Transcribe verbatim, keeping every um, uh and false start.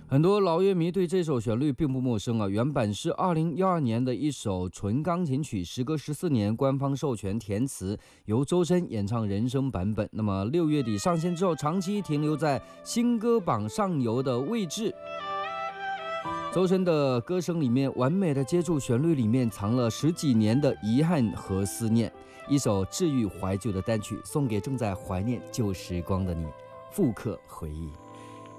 很多老乐迷对这首旋律并不陌生啊，原本是二零一二年的一首纯钢琴曲，时隔十四年官方授权填词，由周深演唱人声版本。那么六月底上线之后，长期停留在新歌榜上游的位置。周深的歌声里面完美的接住旋律里面藏了十几年的遗憾和思念，一首治愈怀旧的单曲，送给正在怀念旧时光的你，复刻回忆。